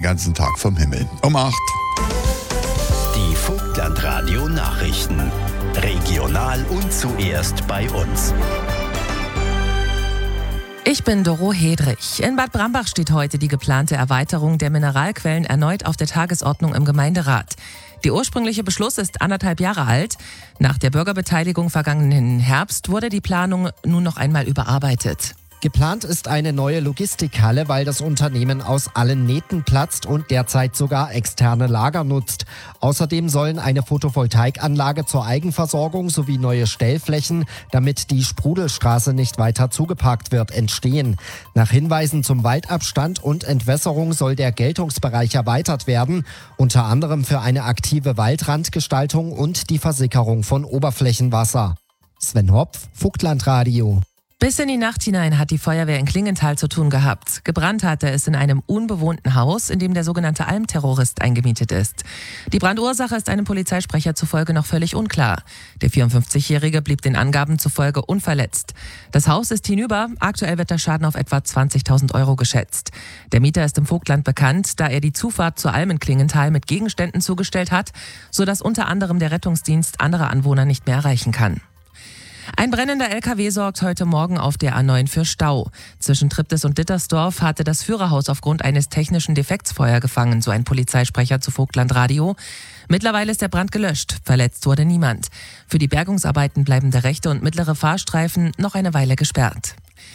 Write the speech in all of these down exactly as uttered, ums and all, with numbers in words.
ganzen Tag vom Himmel. Um acht. Die Vogtlandradio Nachrichten. Regional und zuerst bei uns. Ich bin Doro Hedrich. In Bad Brambach steht heute die geplante Erweiterung der Mineralquellen erneut auf der Tagesordnung im Gemeinderat. Der ursprüngliche Beschluss ist anderthalb Jahre alt. Nach der Bürgerbeteiligung vergangenen Herbst wurde die Planung nun noch einmal überarbeitet. Geplant ist eine neue Logistikhalle, weil das Unternehmen aus allen Nähten platzt und derzeit sogar externe Lager nutzt. Außerdem sollen eine Photovoltaikanlage zur Eigenversorgung sowie neue Stellflächen, damit die Sprudelstraße nicht weiter zugeparkt wird, entstehen. Nach Hinweisen zum Waldabstand und Entwässerung soll der Geltungsbereich erweitert werden, unter anderem für eine aktive Waldrandgestaltung und die Versickerung von Oberflächenwasser. Sven Hopf, Vogtlandradio. Bis in die Nacht hinein hat die Feuerwehr in Klingenthal zu tun gehabt. Gebrannt hatte es in einem unbewohnten Haus, in dem der sogenannte Almterrorist eingemietet ist. Die Brandursache ist einem Polizeisprecher zufolge noch völlig unklar. Der vierundfünfzigjährige blieb den Angaben zufolge unverletzt. Das Haus ist hinüber. Aktuell wird der Schaden auf etwa zwanzigtausend Euro geschätzt. Der Mieter ist im Vogtland bekannt, da er die Zufahrt zur Alm in Klingenthal mit Gegenständen zugestellt hat, sodass unter anderem der Rettungsdienst andere Anwohner nicht mehr erreichen kann. Ein brennender L K W sorgt heute Morgen auf der A neun für Stau. Zwischen Triptis und Dittersdorf hatte das Führerhaus aufgrund eines technischen Defekts Feuer gefangen, so ein Polizeisprecher zu Vogtlandradio. Mittlerweile ist der Brand gelöscht. Verletzt wurde niemand. Für die Bergungsarbeiten bleiben der rechte und mittlere Fahrstreifen noch eine Weile gesperrt.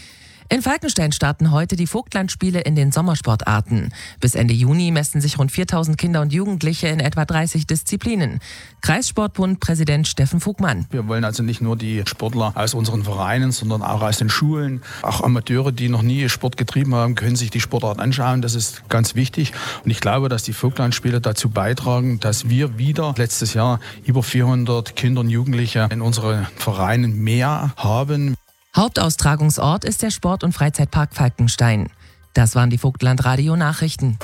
In Falkenstein starten heute die Vogtlandspiele in den Sommersportarten. Bis Ende Juni messen sich rund viertausend Kinder und Jugendliche in etwa dreißig Disziplinen. Kreissportbund-Präsident Steffen Fugmann. Wir wollen also nicht nur die Sportler aus unseren Vereinen, sondern auch aus den Schulen. Auch Amateure, die noch nie Sport getrieben haben, können sich die Sportart anschauen. Das ist ganz wichtig. Und ich glaube, dass die Vogtlandspiele dazu beitragen, dass wir wieder letztes Jahr über vierhundert Kinder und Jugendliche in unseren Vereinen mehr haben. Hauptaustragungsort ist der Sport- und Freizeitpark Falkenstein. Das waren die Vogtlandradio-Nachrichten.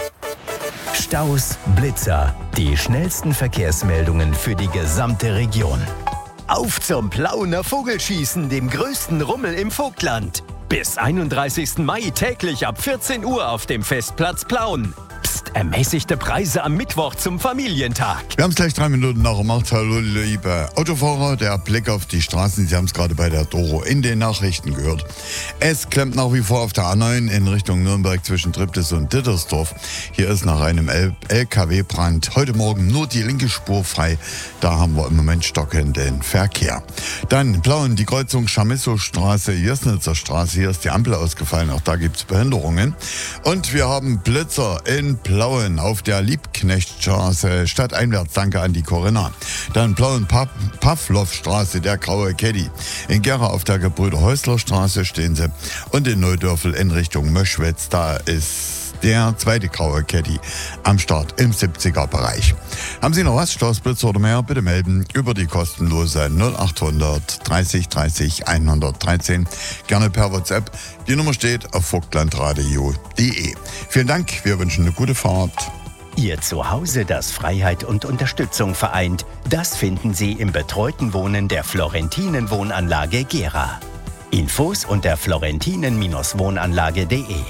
Staus, Blitzer, die schnellsten Verkehrsmeldungen für die gesamte Region. Auf zum Plauener Vogelschießen, dem größten Rummel im Vogtland. Bis einunddreißigsten Mai täglich ab vierzehn Uhr auf dem Festplatz Plauen. Psst, ermäßigte Preise am Mittwoch zum Familientag. Wir haben es gleich drei Minuten nach um acht. Hallo, liebe Autofahrer. Der Blick auf die Straßen, Sie haben es gerade bei der Doro in den Nachrichten gehört. Es klemmt nach wie vor auf der A neun in Richtung Nürnberg zwischen Triptis und Dittersdorf. Hier ist nach einem L K W-Brand heute Morgen nur die linke Spur frei. Da haben wir im Moment stockenden Verkehr. Dann Plauen, die Kreuzung Chamisso-Straße, Jößnitzer Straße. Hier ist die Ampel ausgefallen, auch da gibt es Behinderungen. Und wir haben Blitzer in Plauen auf der Liebknechtstraße, stadteinwärts, danke an die Corinna. Dann Plauen-Pavlov-Straße, der graue Caddy. In Gera auf der Gebrüder-Häusler-Straße stehen sie. Und in Neudörfel in Richtung Möschwitz, da ist der zweite graue Caddy am Start im siebziger-Bereich. Haben Sie noch was, Staus, Blitzer oder mehr? Bitte melden über die kostenlose null achthundert dreißig dreißig hundertdreizehn. Gerne per WhatsApp. Die Nummer steht auf vogtlandradio punkt de. Vielen Dank, wir wünschen eine gute Fahrt. Ihr Zuhause, das Freiheit und Unterstützung vereint, das finden Sie im betreuten Wohnen der Florentinen Wohnanlage Gera. Infos unter florentinen Wohnanlage punkt de.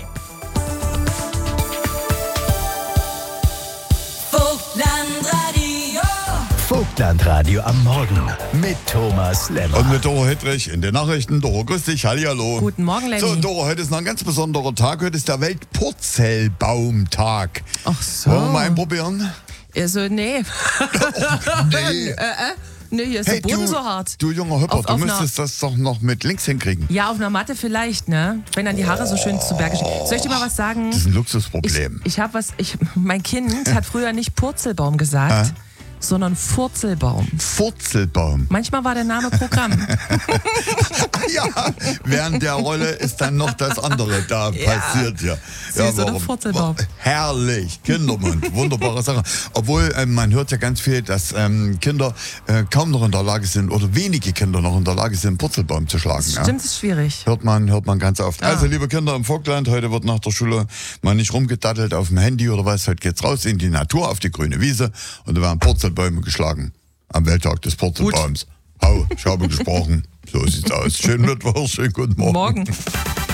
Vogtlandradio am Morgen mit Thomas Lemmer. Und mit Doro Hedrich in den Nachrichten. Doro, grüß dich, hallihallo. Guten Morgen, Lenny. So, Doro, heute ist noch ein ganz besonderer Tag. Heute ist der Weltpurzelbaumtag. Ach so. Wollen wir mal einen probieren? Also, nee. Oh, nee. äh, äh. Nee, hier ist Hey, der Boden du, so hart. Du junger Hüpper, Auf- du auf müsstest das doch noch mit links hinkriegen. Ja, auf einer Matte vielleicht, ne? Wenn dann die Haare so schön zu Berge stehen. Soll ich dir mal was sagen? Das ist ein Ich, Luxusproblem. ich habe was, ich, mein Kind hat früher nicht Purzelbaum gesagt, sondern Furzelbaum. Furzelbaum. Manchmal war der Name Programm. Ja, während der Rolle ist dann noch das andere da Ja. passiert. Ja, Süß, ja oder? Furzelbaum. Herrlich, Kindermund, wunderbare Sache. Obwohl äh, man hört ja ganz viel, dass ähm, Kinder äh, kaum noch in der Lage sind oder wenige Kinder noch in der Lage sind, Purzelbaum zu schlagen. Das Ja. stimmt, ist schwierig. Hört man, hört man ganz oft. Ah. Also, liebe Kinder im Vogtland, heute wird nach der Schule mal nicht rumgedattelt auf dem Handy oder was. Heute geht's raus in die Natur, auf die grüne Wiese und da werden Purzelbäume geschlagen. Am Welttag des Purzelbaums. Hau, ich habe gesprochen. So sieht's aus. Schönen Mittwoch, schönen guten Morgen. Morgen.